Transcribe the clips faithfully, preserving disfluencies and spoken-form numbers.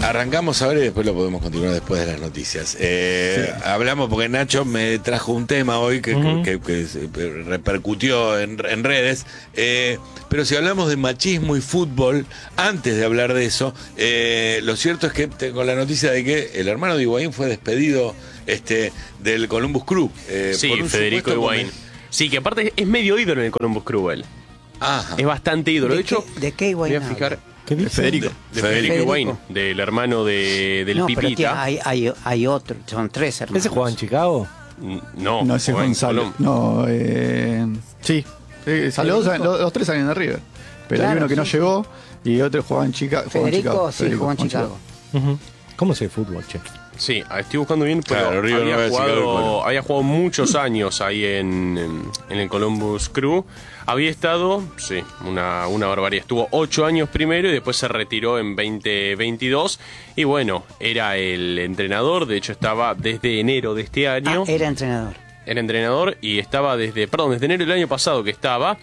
Arrancamos ahora y después lo podemos continuar después de las noticias. Eh, sí. Hablamos porque Nacho me trajo un tema hoy que, uh-huh. que, que, que repercutió en, en redes. Eh, pero si hablamos de machismo y fútbol, antes de hablar de eso, eh, lo cierto es que tengo la noticia de que el hermano de Higuaín fue despedido este, del Columbus Crew. Eh, sí, por un Federico Higuaín. Con... Sí, que aparte es medio ídolo en el Columbus Crew él. Ajá. Es bastante ídolo. De, ¿De hecho, qué, ¿de qué Higuaín? Voy a fijar. ¿Qué dice? Federico. De, de Federico Higuaín, del hermano de, del no, Pipita. Pero hay, hay, hay otro, son tres hermanos. ¿Ese juega en Chicago? No, no, ese es Gonzalo. No, eh, sí. Eh, los, los, los tres salen de River. Pero claro, hay uno que sí. no llegó y otro jugaba en Chicago. Federico, sí, Federico, jugó en Chicago. Chicago. Uh-huh. ¿Cómo es el fútbol, che? Sí, estoy buscando bien, pero claro, River había, no jugado, Chicago, había jugado muchos años ahí en, en, en el Columbus Crew. Había estado, sí, una, una barbaridad. Estuvo ocho años primero y después se retiró en veinte veintidós. Y bueno, era el entrenador, de hecho estaba desde enero de este año. Ah, era entrenador. Era entrenador y estaba desde, perdón, desde enero del año pasado que estaba.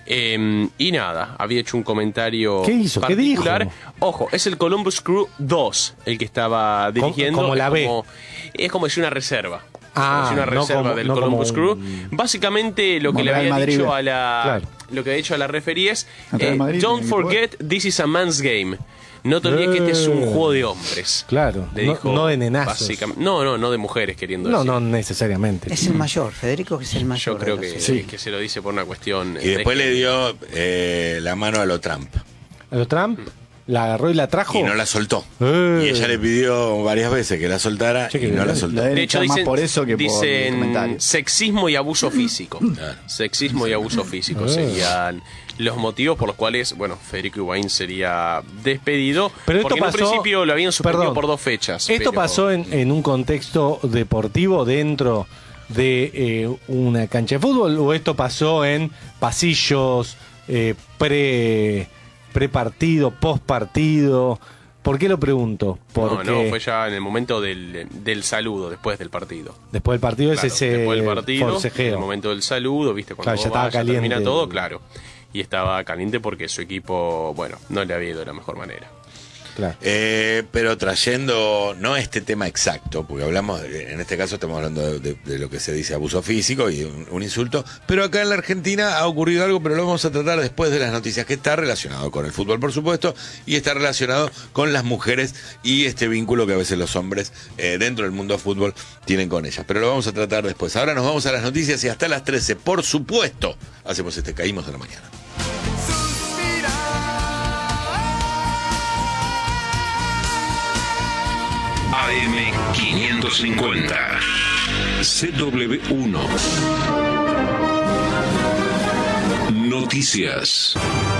Eh, y nada, había hecho un comentario ¿Qué hizo? particular. ¿Qué dijo? Ojo, es el Columbus Crew dos el que estaba dirigiendo. Como la B. Es como, es como decir una reserva. Ah, es una no reserva como, del no Columbus como... Crew. Básicamente lo que le había Madrid. dicho a la Claro. lo que había dicho a la referee es eh, Madrid, don't forget this is a man's game. No te olvides eh, que este es un juego de hombres. Claro, le no, dijo, no de nenazos. No, no, no de mujeres queriendo no, decir. No, no necesariamente. Es el mayor, Federico es el mayor. Yo creo que, sí. que se lo dice por una cuestión. Y después le dio eh, la mano a lo Trump. ¿A lo Trump? ¿La agarró y la trajo? Y no la soltó. Eh. Y ella le pidió varias veces que la soltara che, y no la soltó. De hecho, dicen, por eso que dicen por sexismo y abuso físico. Claro. Sexismo y abuso físico eh. serían los motivos por los cuales, bueno, Federico Higuaín sería despedido. Pero porque esto pasó, en un principio lo habían suspendido perdón, por dos fechas. ¿Esto pero... pasó en, en un contexto deportivo dentro de eh, una cancha de fútbol o esto pasó en pasillos eh, pre... pre-partido, post-partido? ¿Por qué lo pregunto? Porque no, no, fue ya en el momento del, del saludo, después del partido. Después del partido claro, es ese después del partido, forcejeo. En el momento del saludo, viste, cuando claro, ya estaba vas, caliente. Ya termina todo, claro. Y estaba caliente porque su equipo, bueno, no le había ido de la mejor manera. Claro. Eh, pero trayendo, no este tema exacto, porque hablamos, de, en este caso estamos hablando de, de, de lo que se dice abuso físico y un, un insulto, pero acá en la Argentina ha ocurrido algo, pero lo vamos a tratar después de las noticias, que está relacionado con el fútbol, por supuesto, y está relacionado con las mujeres y este vínculo que a veces los hombres eh, dentro del mundo del fútbol tienen con ellas. Pero lo vamos a tratar después. Ahora nos vamos a las noticias y hasta las trece, por supuesto, hacemos este Caímos de la Mañana. A M quinientos cincuenta C W uno Noticias.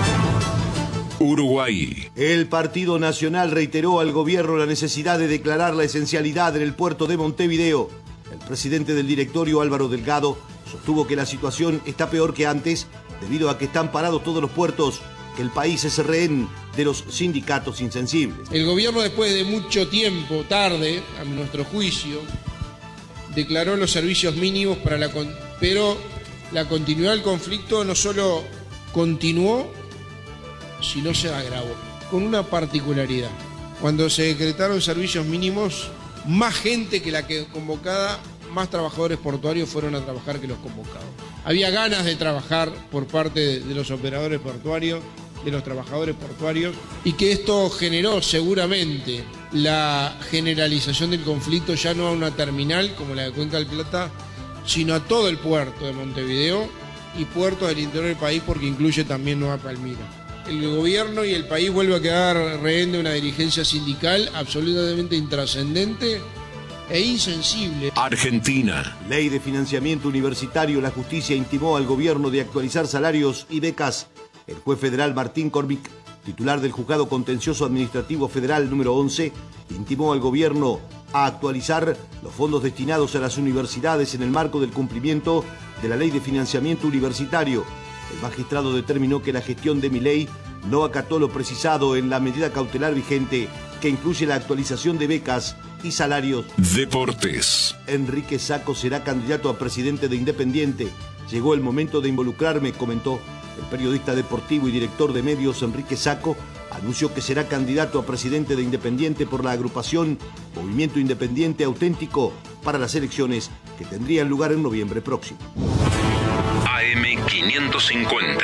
Uruguay. El Partido Nacional reiteró al gobierno la necesidad de declarar la esencialidad en el puerto de Montevideo. El presidente del directorio, Álvaro Delgado, sostuvo que la situación está peor que antes debido a que están parados todos los puertos, que el país es rehén de los sindicatos insensibles. El gobierno, después de mucho tiempo, tarde, a nuestro juicio, declaró los servicios mínimos para la... Con... Pero la continuidad del conflicto no solo continuó, sino se agravó, con una particularidad. Cuando se decretaron servicios mínimos, más gente que la que convocada, más trabajadores portuarios fueron a trabajar que los convocados. Había ganas de trabajar por parte de, de los operadores portuarios, de los trabajadores portuarios, y que esto generó seguramente la generalización del conflicto ya no a una terminal como la de Cuenca del Plata, sino a todo el puerto de Montevideo y puertos del interior del país, porque incluye también Nueva Palmira. El gobierno y el país vuelve a quedar rehén de una dirigencia sindical absolutamente intrascendente e insensible. Argentina. Ley de financiamiento universitario. La justicia intimó al gobierno de actualizar salarios y becas. El juez federal Martín Corbic, titular del Juzgado Contencioso Administrativo Federal número once, intimó al gobierno a actualizar los fondos destinados a las universidades en el marco del cumplimiento de la Ley de Financiamiento Universitario. El magistrado determinó que la gestión de Milei no acató lo precisado en la medida cautelar vigente, que incluye la actualización de becas y salarios. Deportes. Enrique Sacco será candidato a presidente de Independiente. Llegó el momento de involucrarme, comentó. El periodista deportivo y director de medios Enrique Sacco anunció que será candidato a presidente de Independiente por la agrupación Movimiento Independiente Auténtico para las elecciones que tendrían lugar en noviembre próximo. A M quinientos cincuenta.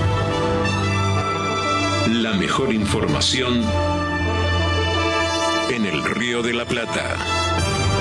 La mejor información en el Río de la Plata.